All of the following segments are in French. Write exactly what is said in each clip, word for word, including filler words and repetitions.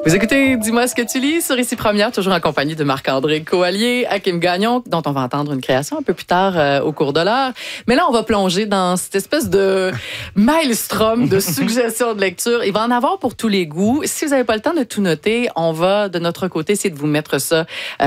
Vous écoutez Dis-moi ce que tu lis sur Ici Première, toujours en compagnie de Marc-André Coallier, Hakim Gagnon, dont on va entendre une création un peu plus tard euh, au cours de l'heure. Mais là, on va plonger dans cette espèce de maelstrom de suggestions de lecture. Il va en avoir pour tous les goûts. Si vous n'avez pas le temps de tout noter, on va, de notre côté, essayer de vous mettre ça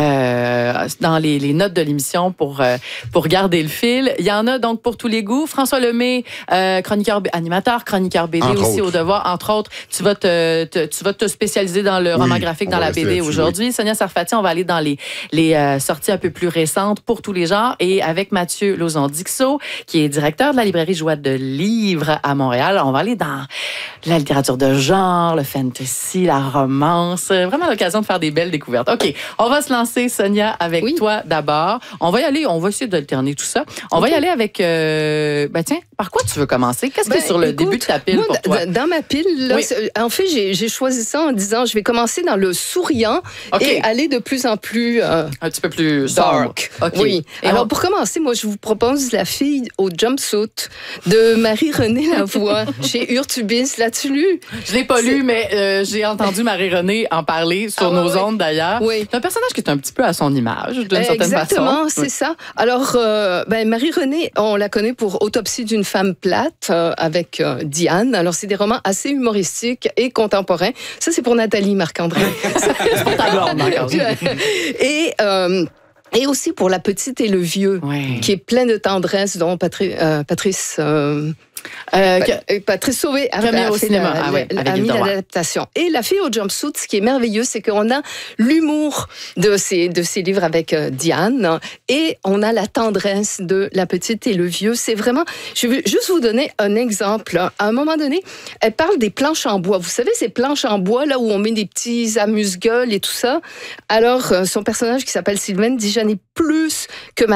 euh, dans les, les notes de l'émission pour, euh, pour garder le fil. Il y en a donc pour tous les goûts. François Lemay, euh, chroniqueur, animateur, chroniqueur B D entre aussi autres. Au Devoir. Entre autres, tu vas te, te, tu vas te spécialiser dans le oui, roman graphique, dans la B D aujourd'hui. Oui. Sonia Sarfati, on va aller dans les, les euh, sorties un peu plus récentes pour tous les genres. Et avec Mathieu Lauzon-Dixot, qui est directeur de la librairie Joie de Livres à Montréal, on va aller dans la littérature de genre, le fantasy, la romance. Vraiment l'occasion de faire des belles découvertes. OK, on va se lancer, Sonia, avec oui. toi d'abord. On va y aller, on va essayer d'alterner tout ça. On okay. va y aller avec... Euh, ben tiens, par quoi tu veux commencer? Qu'est-ce ben, qui est sur le écoute, début de ta pile moi, pour toi? Dans ma pile, là, oui. en fait, j'ai, j'ai choisi ça en disant, je vais commencer dans le souriant okay. et aller de plus en plus... Euh, un petit peu plus dark. Okay. Oui. Et alors, on... pour commencer, moi, je vous propose La fille au jumpsuit de Marie-Renée Lavoie chez Urtubis. L'as-tu lu? Je l'ai pas C'est... lu, mais euh, j'ai entendu Marie-Renée en parler sur ah, nos oui. ondes, d'ailleurs. Oui. C'est un personnage qui est un petit peu à son image, d'une euh, certaine exactement, façon. Exactement, c'est oui. ça. Alors, euh, ben, Marie-Renée, on la connaît pour Autopsie d'une femme plate euh, avec euh, Diane. Alors, c'est des romans assez humoristiques et contemporains. Ça, c'est pour Nathalie Marc-André. C'est pour ta blonde, Marc-André. Et... Euh, Et aussi pour La petite et le vieux, oui. qui est plein de tendresse, dont Patri- euh, Patrice... Euh, Euh, que, Patrice Sauvé a, a, au fait cinéma. La, ah ouais, a mis l'adaptation. Et La fille au jumpsuit, ce qui est merveilleux, c'est qu'on a l'humour de ces, de ces livres avec euh, Diane et on a la tendresse de La petite et le vieux. C'est vraiment... Je vais juste vous donner un exemple. À un moment donné, elle parle des planches en bois. Vous savez, ces planches en bois, là où on met des petits amuse-gueules et tout ça. Alors, euh, son personnage qui s'appelle Sylvaine dit « J'en ai plus que ma